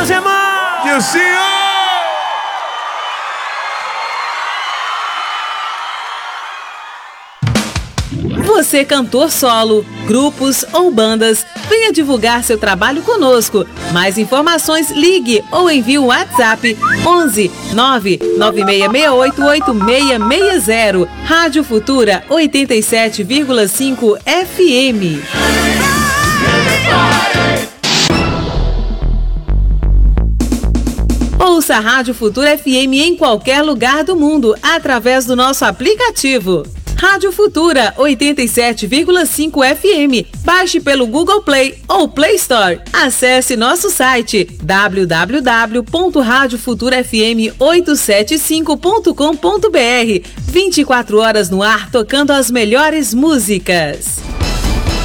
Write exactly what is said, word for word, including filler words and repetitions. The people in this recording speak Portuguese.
Josemar! Dilcinho! Você, cantor solo, grupos ou bandas, venha divulgar seu trabalho conosco. Mais informações, ligue ou envie o WhatsApp onze nove nove seis seis oito oito seis seis zero. Rádio Futura oitenta e sete vírgula cinco F M. Ouça a Rádio Futura F M em qualquer lugar do mundo através do nosso aplicativo. Rádio Futura oitenta e sete vírgula cinco F M. Baixe pelo Google Play ou Play Store. Acesse nosso site w w w ponto rádio futura f m oito sete cinco ponto com ponto b r. vinte e quatro horas no ar tocando as melhores músicas.